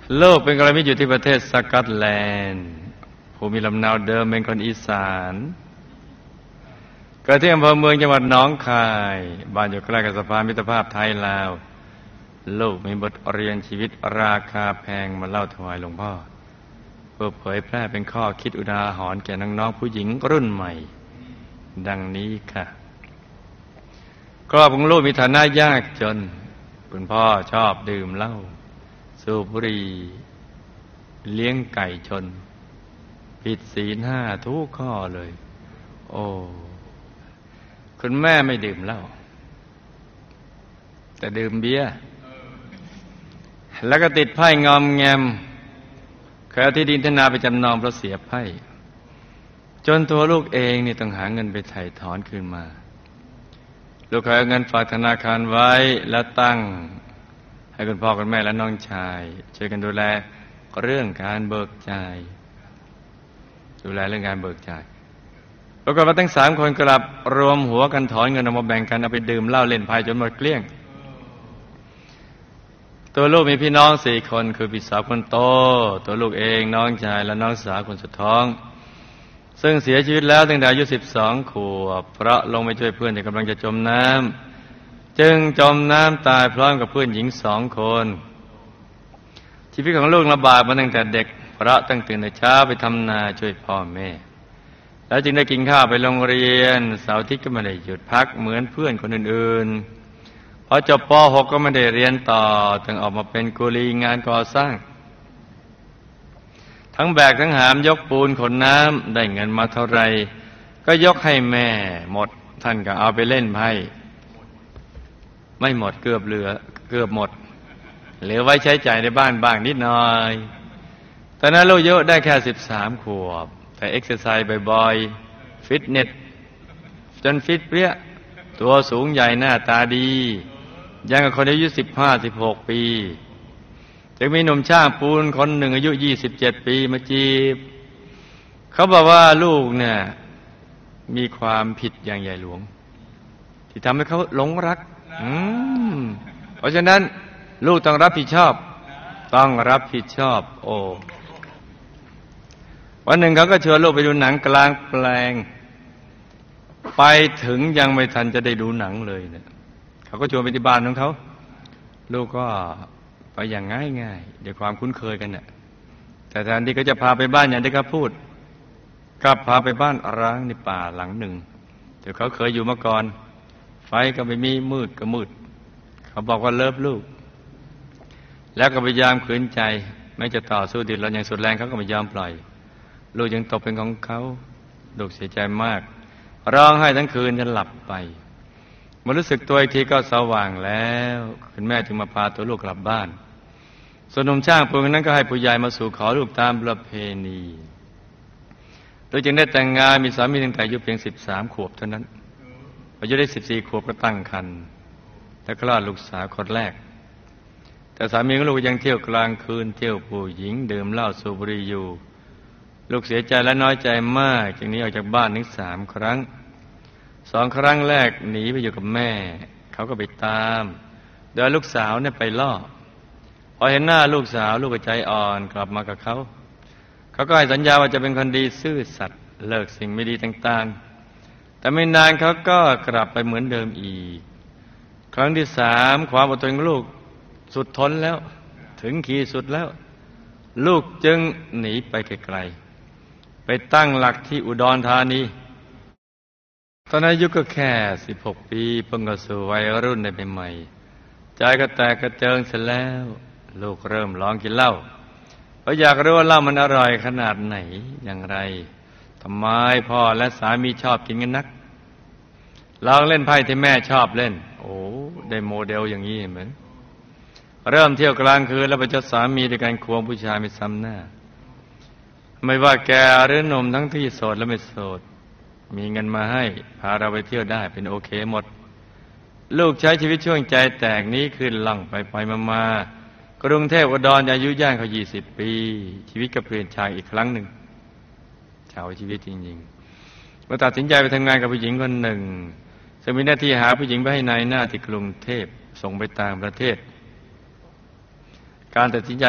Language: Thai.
โลกเป็นกัลยาณมิตรอยู่ที่ประเทศสกอตแลนด์ภูมิลำเนาเดิมเป็นคนอีสานเกิดที่อำเภอเมืองจังหวัดหนองคายบ้านอยู่ใกล้กับสะพานมิตรภาพไทยลาวลูกมีบทเรียนชีวิตราคาแพงมาเล่าถวายหลวงพ่อเพื่อเผยแพร่เป็นข้อคิดอุทาหรณ์แก่น้องๆผู้หญิงรุ่นใหม่ดังนี้ค่ะครอบครัวของลูกมีฐานะยากจนคุณพ่อชอบดื่มเหล้าสูบบุหรี่เลี้ยงไก่ชนผิดศีลห้าทุกข้อเลยโอ้คุณแม่ไม่ดื่มเหล้าแต่ดื่มเบียร์แล้วก็ติดไพ่งอมแงมเคยเอาที่ดินทนาไปจำนองเพราะเสียไพ่จนตัวลูกเองนี่ต้องหาเงินไปไถ่ถอนคืนมาลูกเคยเอาเงินฝากธนาคารไว้แล้วตั้งให้คุณพ่อคุณแม่และน้องชายช่วยกันดูแลเรื่องการเบิกจ่ายดูแลเรื่องการเบิกจ่ายปรากฏว่าทั้ง3 คนกลับรวมหัวกันถอนเงินออกมาแบ่งกันเอาไปดื่มเหล้าเล่นไพ่จนหมดเกลี้ยงตัวลูกมีพี่น้อง4 คนคือพี่สาวคนโตตัวลูกเองน้องชายและน้องสาวคนสุดท้องซึ่งเสียชีวิตแล้วตั้งแต่อายุ12 ขวบเพราะลงไปช่วยเพื่อนที่กำลังจะจมน้ำจึงจมน้ำตายพร้อมกับเพื่อนหญิง2 คนชีวิตของลูกลำบากมาตั้งแต่เด็กเพราะตั้งตื่นแต่เช้าไปทำนาช่วยพ่อแม่แล้วจึงได้กินข้าวไปโรงเรียนเสาร์อาทิตย์ก็ไม่ได้หยุดพักเหมือนเพื่อนคนอื่นๆพอจบป.6 ก็ไม่ได้เรียนต่อต้องออกมาเป็นกุลีงานก่อสร้างทั้งแบกทั้งหามยกปูนขนน้ำได้เงินมาเท่าไรก็ยกให้แม่หมดท่านก็เอาไปเล่นไพ่ไม่หมดเกือบเหลือเกือบหมดเหลือไว้ใช้จ่ายในบ้านบ้างนิดหน่อยตอนนั้นลูกอายุได้แค่13 ขวบแต่เอ็กซ์ไซส์บ่อยๆฟิตเนสจนฟิตเปรี้ยตัวสูงใหญ่หน้าตาดียังกับคนอายุ15-16 ปีจึงมีหนุ่มช่างปูนคนหนึ่งอายุ27 ปีมาจีบเขาบอกว่าลูกเนี่ยมีความผิดอย่างใหญ่หลวงที่ทำให้เขาหลงรักเพราะฉะนั้นลูกต้องรับผิดชอบโอ้วันหนึ่งเขาก็ชวนลูกไปดูหนังกลางแปลงไปถึงยังไม่ทันจะได้ดูหนังเลยเนี่ยเขาก็ชวนไปที่บ้านของเขาลูกก็ไปอย่างง่ายๆด้วยความคุ้นเคยกันเนี่ยแต่แทนที่เขาจะพาไปบ้านอย่างที่เขาพูดกลับพาไปบ้านร้างในป่าหลังหนึ่งที่เขาเคยอยู่มาก่อนไฟก็ไม่มีมืดก็มืดเขาบอกว่าเลิฟลูกแล้วก็พยายามขืนใจไม่จะต่อสู้ดิ้นรนอย่างสุดแรงเขาก็ไม่ยอมปล่อยลูกยังตกเป็นของเขาลูกเสียใจมากร้องไห้ทั้งคืนจนหลับไปเมื่อรู้สึกตัวอีกทีก็สว่างแล้วคุณแม่จึงมาพาตัวลูกกลับบ้านส่วนหนุ่มช่างปูนนั้นก็ให้ผู้ใหญ่มาสู่ขอลูกตามประเพณีโดยจึงได้แต่งงานมีสามีตั้งแต่อายุเพียง13 ขวบเท่านั้นอายุได้14 ขวบก็ตั้งครรภ์และคลอดลูกสาวคนแรกแต่สามีของลูกยังเที่ยวกลางคืนเที่ยวผู้หญิงดื่มเหล้าสูบบุหรี่อยู่ลูกเสียใจและน้อยใจมากจึงหนีออกจากบ้านถึง3 ครั้ง2 ครั้งแรกหนีไปอยู่กับแม่เขาก็ไปตามโดยลูกสาวเนี่ยไปล่อพอเห็นหน้าลูกสาวลูกก็ใจอ่อนกลับมากับเขาก็ให้สัญญาว่าจะเป็นคนดีซื่อสัตย์เลิกสิ่งไม่ดีต่างๆแต่ไม่นานเขาก็กลับไปเหมือนเดิมอีกครั้งที่3ความอดทนของลูกสุดทนแล้วถึงขีดสุดแล้วลูกจึงหนีไปไกลๆไปตั้งหลักที่อุดรธานีตอนนั้นอายุก็แค่16 ปีเพิ่งเข้าสู่วัยรุ่นในใหม่ๆใจก็แตกกระเจิงเสร็จแล้วลูกเริ่มลองกินเหล้าเพราะอยากรู้ว่าเหล้ามันอร่อยขนาดไหนอย่างไรทำไมพ่อและสามีชอบกินกันนักลองเล่นไพ่ที่แม่ชอบเล่นโอ้ได้โมเดลอย่างนี้เหมือนเริ่มเที่ยวกลางคืนแล้วไปเจอสามีด้วยการควงผู้ชายไม่ซ้ำหน้าไม่ว่าแกหรือหนุ่มทั้งที่โสดและไม่โสดมีเงินมาให้พาเราไปเที่ยวได้เป็นโอเคหมดลูกใช้ชีวิตช่วงใจแตกนี้ขึ้นล่องไปมากรุงเทพอุดรอายุย่างเขา20 ปีชีวิตก็เปลี่ยนชายอีกครั้งหนึ่งชาวชีวิตจริงๆเมื่อตัดสินใจไปทำงานกับผู้หญิงคนหนึ่งซึ่งมีหน้าที่หาผู้หญิงไปให้นายหน้าที่กรุงเทพส่งไปต่างประเทศการตัดสินใจ